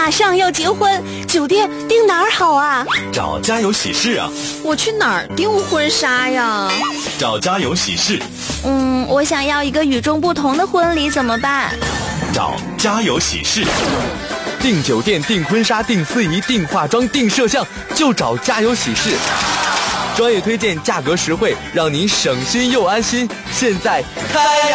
马上要结婚，酒店订哪儿好啊？ 找家有喜事啊。 我去哪儿订婚纱呀？ 找家有喜事。 我想要一个与众不同的婚礼，怎么办？ 找家有喜事。 订酒店、订婚纱、订司仪、订化妆、订摄像，就找家有喜事。专业推荐，价格实惠，让您省心又安心。现在开呀！